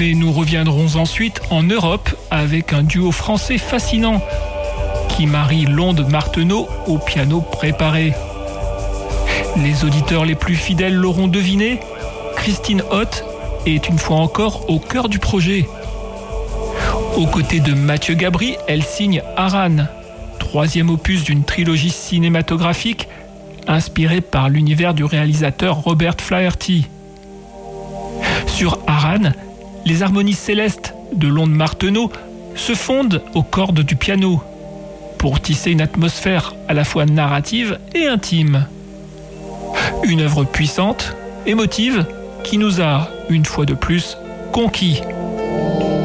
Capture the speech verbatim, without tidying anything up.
Mais nous reviendrons ensuite en Europe avec un duo français fascinant qui marie l'onde Martenot au piano préparé. Les auditeurs les plus fidèles l'auront deviné, Christine Hott est une fois encore au cœur du projet. Aux côtés de Mathieu Gabry, elle signe Aran, troisième opus d'une trilogie cinématographique inspirée par l'univers du réalisateur Robert Flaherty. Sur Aran, les harmonies célestes de l'onde Martenot se fondent aux cordes du piano pour tisser une atmosphère à la fois narrative et intime. Une œuvre puissante, émotive, qui nous a, une fois de plus, conquis.